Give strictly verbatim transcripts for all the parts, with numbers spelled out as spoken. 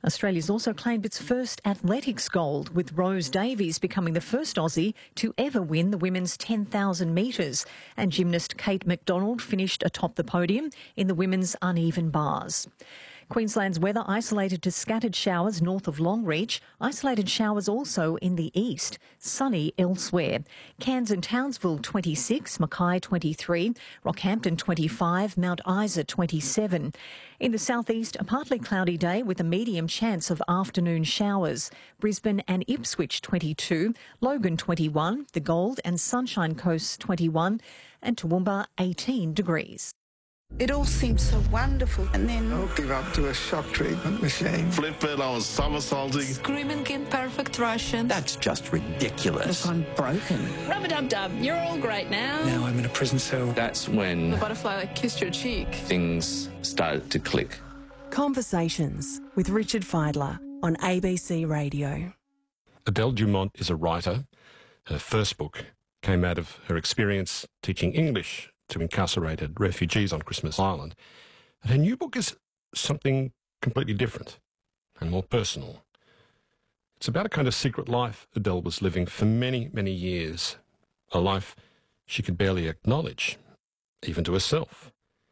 Australia's also claimed its first athletics gold, with Rose Davies becoming the first Aussie to ever win the women's ten thousand metres. And gymnast Kate McDonald finished atop the podium in the women's uneven bars. Queensland's weather isolated to scattered showers north of Longreach, isolated showers also in the east, sunny elsewhere. Cairns and Townsville twenty-six, Mackay twenty-three, Rockhampton twenty-five, Mount Isa twenty-seven. In the southeast, a partly cloudy day with a medium chance of afternoon showers. Brisbane and Ipswich twenty-two, Logan twenty-one, the Gold and Sunshine Coast twenty-one, and Toowoomba eighteen degrees. It all seemed so wonderful, and then I'll give up to a shock treatment machine. Flipping, I was somersaulting. Screaming in perfect Russian. That's just ridiculous. look, I'm broken. Rub-a-dub-dub, you're all great now. Now I'm in a prison cell. That's when The butterfly like kissed your cheek. things started to click. Conversations with Richard Fidler on A B C Radio. Adele Dumont is a writer. Her first book came out of her experience teaching English to incarcerated refugees on Christmas Island. And her new book is something completely different and more personal. It's about a kind of secret life Adele was living for many, many years, a life she could barely acknowledge, even to herself.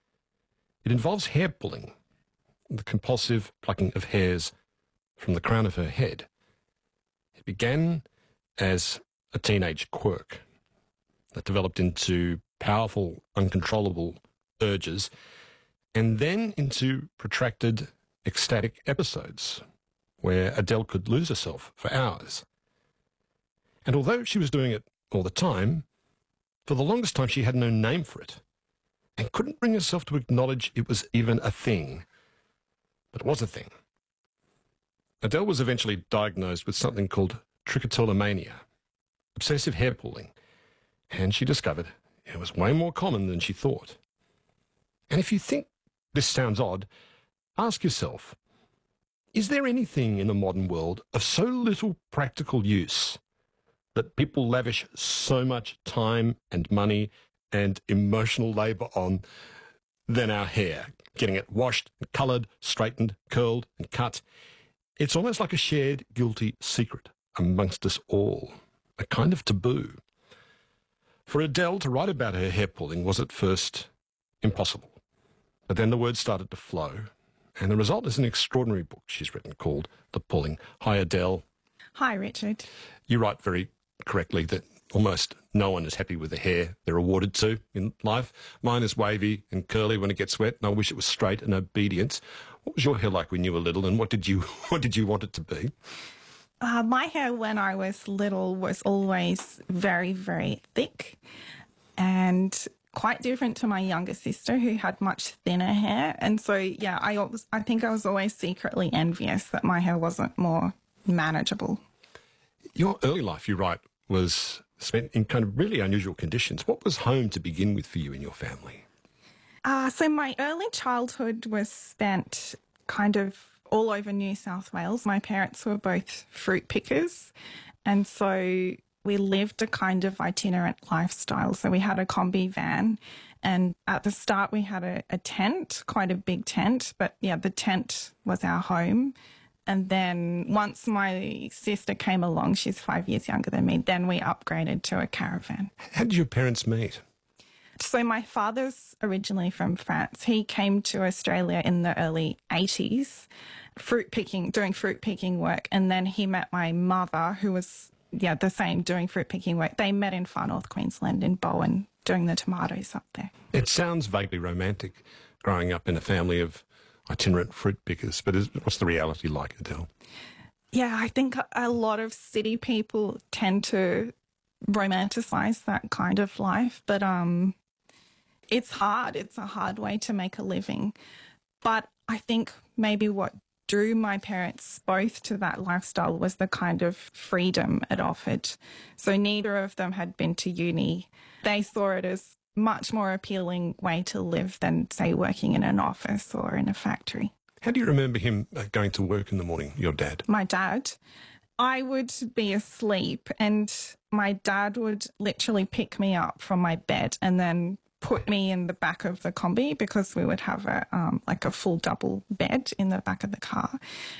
It involves hair pulling, the compulsive plucking of hairs from the crown of her head. It began as a teenage quirk that developed into powerful, uncontrollable urges, and then into protracted, ecstatic episodes where Adele could lose herself for hours. And although she was doing it all the time, for the longest time she had no name for it and couldn't bring herself to acknowledge it was even a thing. But it was a thing. Adele was eventually diagnosed with something called trichotillomania, obsessive hair pulling, and she discovered it was way more common than she thought. And if you think this sounds odd, ask yourself, is there anything in the modern world of so little practical use that people lavish so much time and money and emotional labour on than our hair? Getting it washed, coloured, straightened, curled and cut. It's almost like a shared guilty secret amongst us all, a kind of taboo. For Adele to write about her hair pulling was at first impossible. But then the words started to flow, and the result is an extraordinary book she's written called The Pulling. Hi, Adele. Hi, Richard. You write very correctly that almost no one is happy with the hair they're awarded to in life. Mine is wavy and curly when it gets wet, and I wish it was straight and obedient. What was your hair like when you were little, and what did you what did you want it to be? Uh, my hair when I was little was always very, very thick and quite different to my younger sister who had much thinner hair. And so, yeah, I, was, I think I was always secretly envious that my hair wasn't more manageable. Your early life, you write, was spent in kind of really unusual conditions. What was home to begin with for you and your family? Uh, so my early childhood was spent kind of all over New South Wales. My parents were both fruit pickers, and so we lived a kind of itinerant lifestyle. So we had a combi van, and at the start we had a, a tent, quite a big tent, but yeah, the tent was our home. And then once my sister came along, she's five years younger than me, then we upgraded to a caravan. How did your parents meet? So my father's originally from France. He came to Australia in the early eighties, fruit picking, doing fruit picking work. And then he met my mother, who was, yeah, the same, doing fruit picking work. They met in Far North Queensland in Bowen, doing the tomatoes up there. It sounds vaguely romantic, growing up in a family of itinerant fruit pickers, but is, what's the reality like, Adele? Yeah, I think a lot of city people tend to romanticise that kind of life, but um, it's hard. It's a hard way to make a living. But I think maybe what drew my parents both to that lifestyle was the kind of freedom it offered. So neither of them had been to uni. They saw it as much more appealing way to live than, say, working in an office or in a factory. How do you remember him uh, going to work in the morning, your dad? My dad? I would be asleep and my dad would literally pick me up from my bed and then put me in the back of the combi, because we would have a um, like a full double bed in the back of the car.